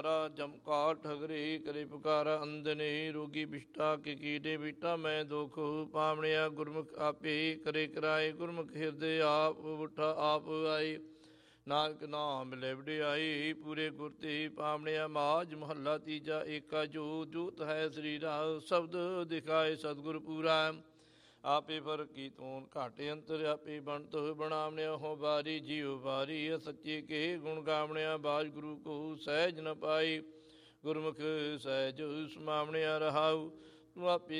ਦੁਆਰਾ ਜਮਕਾਰ ਠਗਰੇ ਕਰੇ ਪੁਕਾਰਾ ਅੰਦਨੇ ਰੋਗੀ ਬਿਸ਼ਟਾ ਕੇ ਕੀਟੇ ਬੀਟਾ ਮੈਂ ਦੁਖ ਪਾਵਣਿਆ ਗੁਰਮੁਖ ਆਪੇ ਕਰੇ ਕਰਾਏ ਗੁਰਮੁਖ ਹਿਰਦੇ ਆਪ ਉਠਾ ਆਪ ਆਏ ਨਾਨਕ ਨਾਮ ਮਿਲੇ ਵਡਿਆਈ ਪੂਰੇ ਗੁਰ ਤੇ ਪਾਵਣਿਆ ਮਾਜ ਮਹੱਲਾ ਤੀਜਾ ਏਕਾ ਜੋਤ ਹੈ ਸਰੀਰਾ ਸ਼ਬਦ ਦਿਖਾਏ ਸਤਿਗੁਰ ਪੂਰਾ ਆਪੇ ਫਰ ਕੀ ਤੂਨ ਘਾਟੇ ਅੰਤਰ ਆਪੇ ਬਣਤ ਬਣਾਵਣਿਆ ਹੋ ਬਾਰੀ ਜੀਉ ਬਾਰੀ ਸੱਚੇ ਕੇ ਗੁਣ ਗਾਵਣਿਆ ਬਾਜ ਗੁਰੂ ਕੋ ਸਹਿਜ ਨ ਪਾਈ ਗੁਰਮੁਖ ਸਹਿਜ ਸਮਾਵਣਿਆ ਰਹਾਉ ਤੂੰ ਆਪੇ